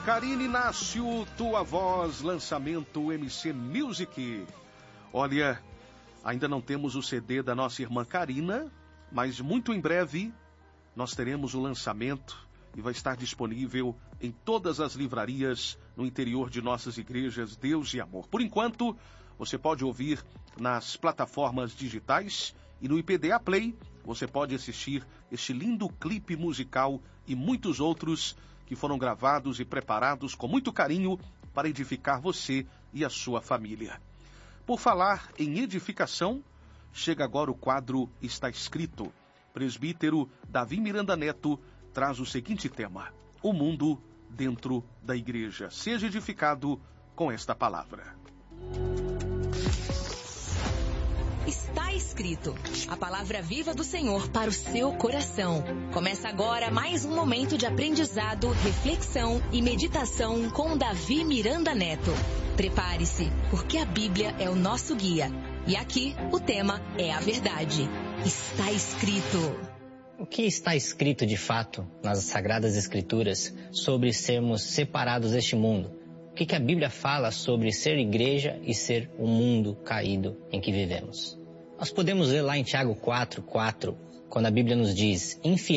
Karine Inácio, Tua Voz, lançamento MC Music. Olha, ainda não temos o CD da nossa irmã Karina, mas muito em breve nós teremos o lançamento e vai estar disponível em todas as livrarias no interior de nossas igrejas Deus e Amor. Por enquanto, você pode ouvir nas plataformas digitais e no IPDA Play você pode assistir este lindo clipe musical e muitos outros que foram gravados e preparados com muito carinho para edificar você e a sua família. Por falar em edificação, chega agora o quadro Está Escrito. Presbítero Davi Miranda Neto traz o seguinte tema: o mundo dentro da igreja. Seja edificado com esta palavra. Está escrito, a palavra viva do Senhor para o seu coração. Começa agora mais um momento de aprendizado, reflexão e meditação com Davi Miranda Neto. Prepare-se, porque a Bíblia é o nosso guia. E aqui o tema é a verdade. Está escrito. O que está escrito de fato nas Sagradas Escrituras sobre sermos separados deste mundo? O que a Bíblia fala sobre ser igreja e ser o mundo caído em que vivemos? Nós podemos ler lá em Tiago 4:4, quando a Bíblia nos diz: